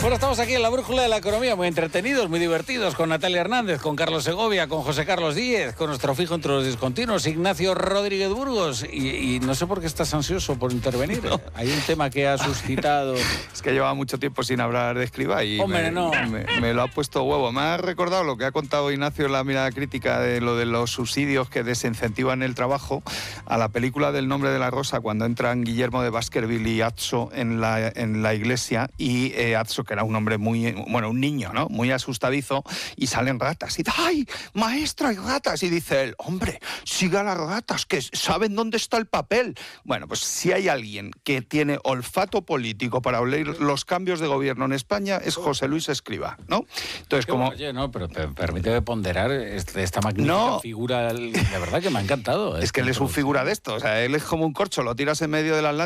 Bueno, estamos aquí en la Brújula de la Economía, muy entretenidos, muy divertidos, con Natalia Hernández, con Carlos Segovia, con José Carlos Díez, con nuestro fijo entre los discontinuos, Ignacio Rodríguez Burgos, y no sé por qué estás ansioso por intervenir. No. Hay un tema que ha suscitado... Es que llevaba mucho tiempo sin hablar de Escrivá y Hombre, me lo ha puesto huevo. Me ha recordado lo que ha contado Ignacio en la mirada crítica de lo de los subsidios que desincentivan el trabajo a la película del Nombre de la Rosa, cuando entran Guillermo de Baskerville y Atso en la iglesia, y Atso, que era un hombre un niño, ¿no? Muy asustadizo, y salen ratas. Y dice, ¡ay, maestro, hay ratas! Y dice él, hombre, siga las ratas, que saben dónde está el papel. Bueno, pues si hay alguien que tiene olfato político para oler los cambios de gobierno en España, es José Luis Escrivá, ¿no? Entonces, Oye, no, pero permíteme ponderar esta magnífica figura, de verdad que me ha encantado. Es que él es un figura de esto, o sea, él es como un corcho, lo tiras en medio de las